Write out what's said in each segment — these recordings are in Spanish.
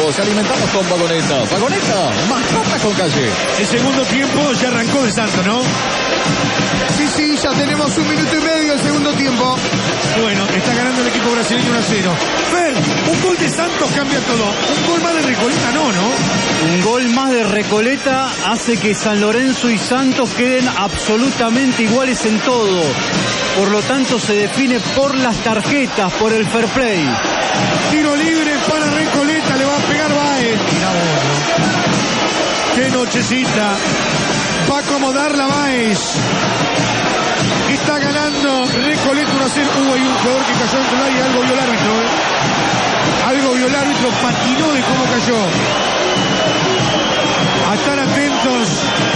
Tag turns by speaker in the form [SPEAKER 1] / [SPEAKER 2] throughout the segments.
[SPEAKER 1] amigos. Alimentamos con Vagoneta. Vagoneta, mascota con calle.
[SPEAKER 2] El segundo tiempo ya arrancó de Santos, ¿no?
[SPEAKER 3] Sí, ya tenemos 1 minuto y medio el segundo tiempo.
[SPEAKER 2] Bueno, está ganando el equipo brasileño 1-0. Fer, un gol de Santos cambia todo. Un gol más de Recoleta no.
[SPEAKER 4] Un gol más de Recoleta hace que San Lorenzo y Santos queden absolutamente iguales en todo. Por lo tanto, se define por las tarjetas, por el fair play.
[SPEAKER 2] Tiro libre para Recoleta, le va a pegar Báez. Mira vos, ¿no? Qué nochecita. Va a acomodar la Báez. Está ganando Recoleta 1-0. Hay un jugador que cayó dentro del área. Algo vio el árbitro. Algo vio el árbitro. Patinó de cómo cayó. A estar atentos.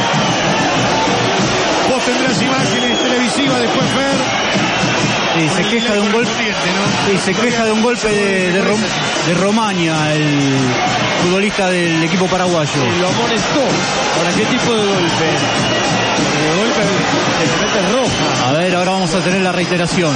[SPEAKER 2] Vos tendrás imágenes televisivas después, Fer.
[SPEAKER 4] Sí, se queja de un golpe, ¿no? Sí, se queja de un golpe de Romaña, el futbolista del equipo paraguayo.
[SPEAKER 1] Lo amonestó. ¿Ahora qué tipo de golpe? El golpe de mete roja.
[SPEAKER 4] A ver, ahora vamos a tener la reiteración.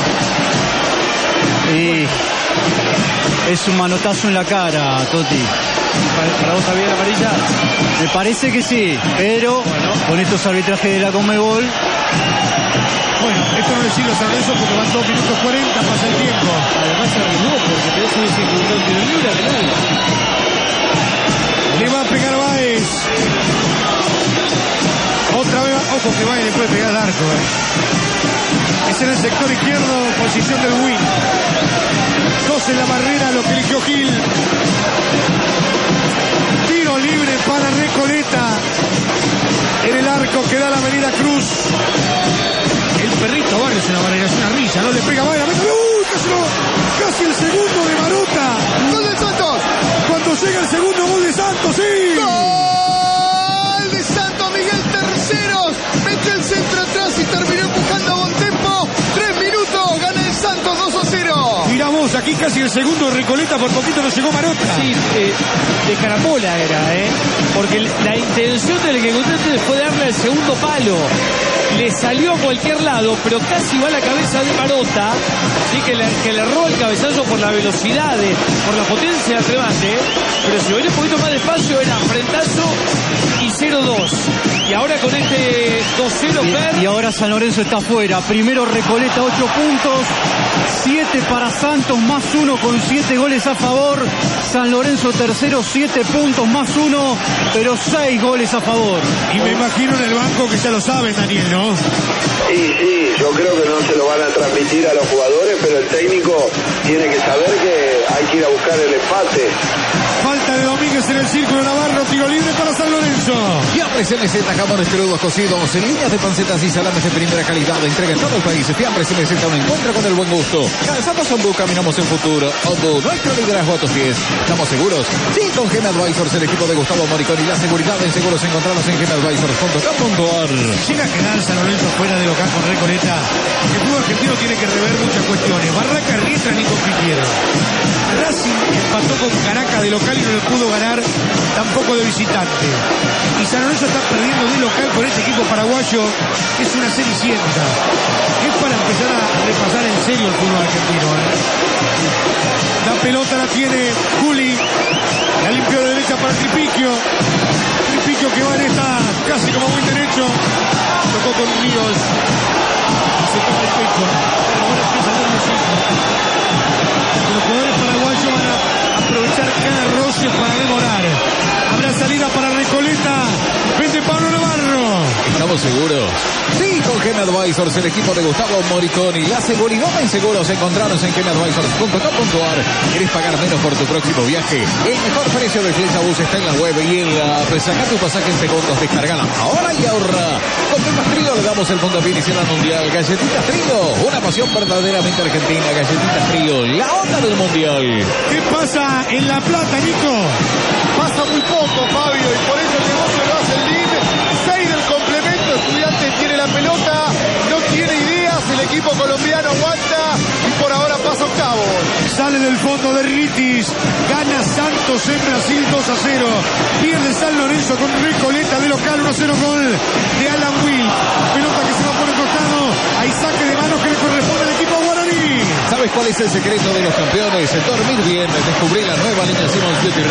[SPEAKER 4] Sí, es un manotazo en la cara, Toti.
[SPEAKER 1] ¿Para vos había la amarilla?
[SPEAKER 4] Me parece que sí, pero con estos arbitrajes de la Conmebol.
[SPEAKER 2] Bueno, esto no decirlo a San Lorenzo porque van 2 minutos 40, pasa el tiempo.
[SPEAKER 1] Además se arriesgó porque te hace un tiro libre a penal.
[SPEAKER 2] Le va a pegar Báez. Otra vez, ojo que Báez le puede pegar al arco. Es en el sector izquierdo, posición del win. 2 en la barrera, lo que eligió Gil. Tiro libre para Recoleta. En el arco que da la Avenida Cruz. El perrito Barrios en la barrera, es una risa, no le pega Báez. Casi el segundo de Marota.
[SPEAKER 3] ¡Gol de Santos!
[SPEAKER 2] Cuando llega el segundo gol de Santos, sí.
[SPEAKER 3] ¡Gol de Santos! Miguel Terceros metió el centro atrás y terminó empujando a buen tempo. 3 minutos, gana el Santos 2-0.
[SPEAKER 2] Mirá vos, aquí casi el segundo de Recoleta, por poquito no llegó Marota.
[SPEAKER 5] Sí, de carambola era, porque la intención del ejecutante fue darle al segundo palo. Le salió a cualquier lado, pero casi va a la cabeza de Marota, ¿sí? que le erró el cabezazo por la velocidad, por la potencia del remate, pero si venía un poquito más despacio era frentazo y 0-2. Y ahora con este 2-0
[SPEAKER 4] y ahora San Lorenzo está afuera. Primero Recoleta 8 puntos, 7 para Santos más 1 con 7 goles a favor. San Lorenzo tercero, 7 puntos más 1, pero 6 goles a favor.
[SPEAKER 2] Y me imagino en el banco que ya lo saben, Daniel, ¿no?
[SPEAKER 6] Sí, yo creo que no se lo van a transmitir a los jugadores, pero el técnico tiene que saber que hay que ir a buscar el empate.
[SPEAKER 2] Falta de Domínguez en el círculo Navarro, tiro libre para San Lorenzo.
[SPEAKER 1] Fiambres MZ, jamones crudos cocidos en líneas de pancetas y salames de primera calidad. Entrega en todo el país. Fiambres MZ, un encuentro con el buen gusto. Calzamos Ombú, caminamos en futuro. Ombú, nuestro liderazgo a tus pies. ¿Estamos seguros? Sí, con Gem Advisors, el equipo de Gustavo Moricón y la seguridad en seguros encontrarlos en gemadvisors.com.ar.
[SPEAKER 2] Llega a quedar San Lorenzo fuera de local con Recoleta. El fútbol argentino tiene que rever muchas cuestiones. Barraca, Riestra, ni compitieron. Racing empató con Caracas de local y no le pudo ganar tampoco de visitante. Y San Lorenzo está perdiendo de local con este equipo paraguayo, que es una cenicienta. Es para empezar a repasar en serio el fútbol argentino. La pelota la tiene Juli. La limpió de derecha para Tripiquio. Tripiquio que va en esta casi como muy derecho. Tocó con Ríos. Y se toca el pecho. Ahora empieza a dar los hijos. Los jugadores paraguayos van a aprovechar cada roce para demorar. Habrá salida para Recoleta. Vende Pablo Navarro.
[SPEAKER 1] ¿Estamos seguros? Sí, con Gem Advisors, el equipo de Gustavo Moricón y la seguridad en seguros. Encontrarnos en gemadvisors.com.ar. ¿Querés pagar menos por tu próximo viaje? El mejor precio de Flexabus está en la web y en la app. Saca tu pasaje en segundos, descargala ahora y ahorra. Con Pepas Trío le damos el puntapié inicial al mundial. Galletitas Trío, una pasión verdaderamente argentina. Galletitas Trío, la onda del mundial.
[SPEAKER 2] ¿Qué pasa en La Plata, Nico?
[SPEAKER 3] Pasa muy poco, Fabio, y por eso el negocio lo hace el DIM. 6 del complemento, Estudiantes tiene la pelota, no tiene ideas, el equipo colombiano aguanta y por ahora pasa octavos.
[SPEAKER 2] Sale del fondo de Ritis, gana Santos en Brasil 2-0, pierde San Lorenzo con Recoleta de local 1-0 gol de Alan Will, pelota que se va por el costado, hay saque de manos que le corresponde al equipo guaraní.
[SPEAKER 1] ¿Sabes cuál es el secreto de los campeones? Dormir bien, descubrí la nueva línea Simmons Beauty